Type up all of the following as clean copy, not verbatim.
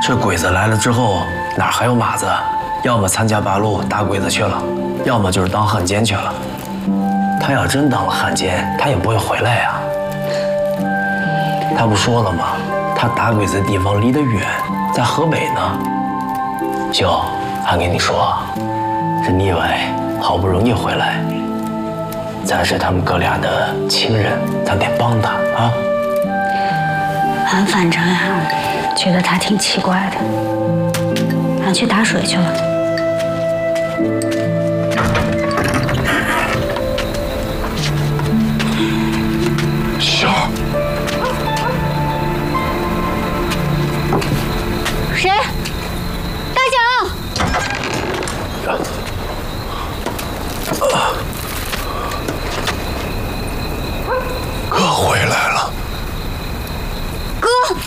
这鬼子来了之后，哪还有马子？要么参加八路打鬼子去了，要么就是当汉奸去了。他要真当了汉奸，他也不会回来呀。他不说了吗？他打鬼子的地方离得远，在河北呢。舅，俺跟你说，这腻歪好不容易回来，咱是他们哥俩的亲人，咱得帮他啊。 俺反正呀，觉得他挺奇怪的。俺去打水去了。 小儿， 谁？大脚！ 哥回来了。 哥，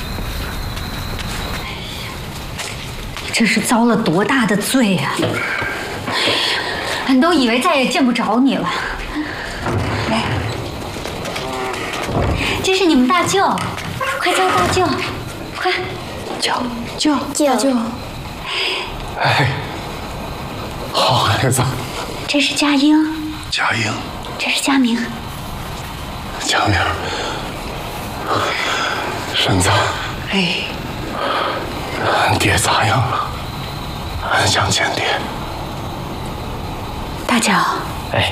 你这是遭了多大的罪呀！俺都以为再也见不着你了。来，这是你们大舅，快叫大舅，快！大舅。 哎，好孩子。 这是佳英。 佳英。 这是佳明。 佳明。婶子。 哎。 俺爹咋样了？俺想见爹。 大脚。 哎。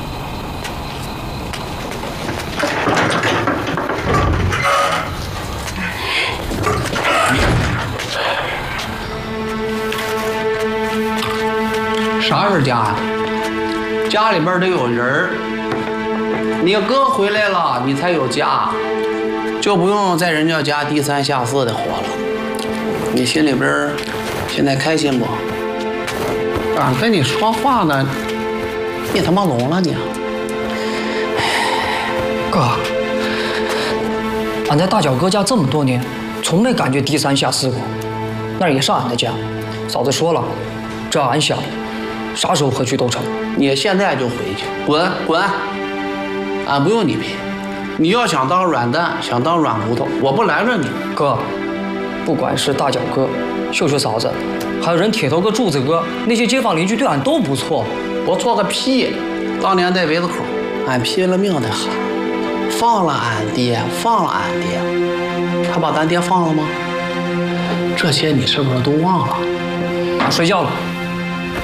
啥是家呀？家里边得有人儿。你哥回来了，你才有家，就不用在人家家低三下四的活了。你心里边现在开心不？俺跟你说话呢，你他妈聋了你？ 哥，俺在大脚哥家这么多年，从没感觉低三下四过。那也是俺的家。嫂子说了，只要俺想，啥时候回去都成。 你现在就回去，滚滚！俺不用你陪。你要想当软蛋，想当软骨头，我不拦着你。 哥，不管是大脚哥、秀秀嫂子，还有人铁头哥、柱子哥，那些街坊邻居对俺都不错。 不错个屁！当年在围子口，俺拼了命的喊，放了俺爹，放了俺爹。他把咱爹放了吗？这些你是不是都忘了？ 俺睡觉了。